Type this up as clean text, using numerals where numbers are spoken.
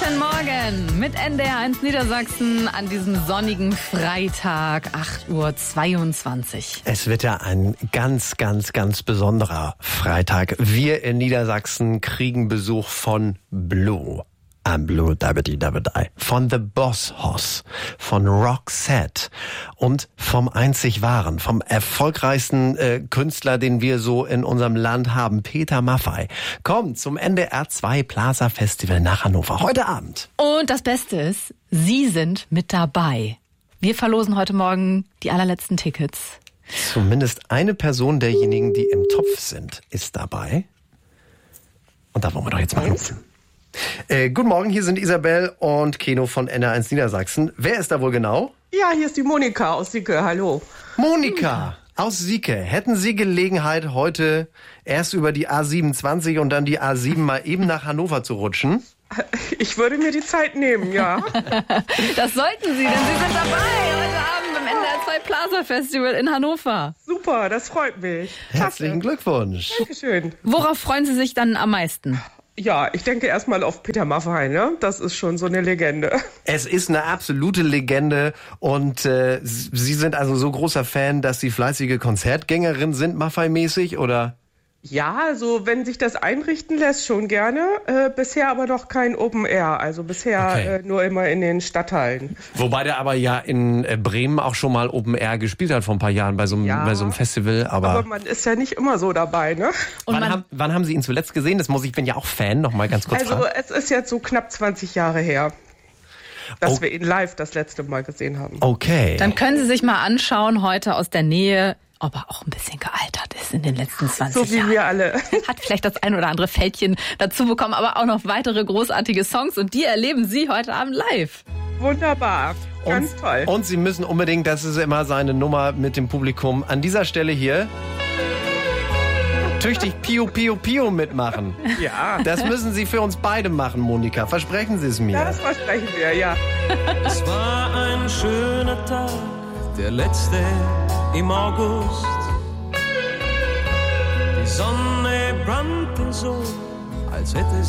Guten Morgen mit NDR1 Niedersachsen an diesem sonnigen Freitag, 8:22 Uhr. Es wird ja ein ganz, ganz, ganz besonderer Freitag. Wir in Niedersachsen kriegen Besuch von Blue. I'm Blue, Dabidi, von The Boss Hoss, von Roxette und vom einzig wahren, vom erfolgreichsten Künstler, den wir so in unserem Land haben, Peter Maffay, kommt zum NDR 2 Plaza Festival nach Hannover heute Abend. Und das Beste ist, Sie sind mit dabei. Wir verlosen heute Morgen die allerletzten Tickets. Zumindest eine Person derjenigen, die im Topf sind, ist dabei. Und da wollen wir doch jetzt mal rufen. Guten Morgen, hier sind Isabel und Keno von NDR1 Niedersachsen. Wer ist da wohl genau? Ja, hier ist die Monika aus Sieke, hallo. Monika aus Sieke. Hätten Sie Gelegenheit, heute erst über die A27 und dann die A7 mal eben nach Hannover zu rutschen? Ich würde mir die Zeit nehmen, ja. Das sollten Sie, denn Sie sind dabei heute Abend beim NDR 2 Plaza Festival in Hannover. Super, das freut mich. Herzlichen Glückwunsch. Dankeschön. Worauf freuen Sie sich dann am meisten? Ja, ich denke erstmal auf Peter Maffay, ne? Das ist schon so eine Legende. Es ist eine absolute Legende und Sie sind also so großer Fan, dass Sie fleißige Konzertgängerin sind, Maffay-mäßig, oder? Ja, also wenn sich das einrichten lässt, schon gerne. Bisher aber noch kein Open Air, also bisher nur immer in den Stadthallen. Wobei der aber ja in Bremen auch schon mal Open Air gespielt hat vor ein paar Jahren bei so einem Festival. Aber man ist ja nicht immer so dabei, ne? Und wann haben Sie ihn zuletzt gesehen? Ich bin ja auch Fan, noch mal ganz kurz fragen. Also es ist jetzt so knapp 20 Jahre her, dass wir ihn live das letzte Mal gesehen haben. Okay. Dann können Sie sich mal anschauen, heute aus der Nähe, ob er auch ein bisschen gealtert ist in den letzten 20 Jahren. So wie wir alle. Hat vielleicht das ein oder andere Fältchen dazu bekommen, aber auch noch weitere großartige Songs und die erleben Sie heute Abend live. Wunderbar, ganz toll. Und Sie müssen unbedingt, das ist immer seine Nummer mit dem Publikum, an dieser Stelle hier tüchtig Pio Pio Pio mitmachen. Ja. Das müssen Sie für uns beide machen, Monika. Versprechen Sie es mir. Das versprechen wir, ja. Es war ein schöner Tag, der letzte im August. Die Sonne brannte so, als hätte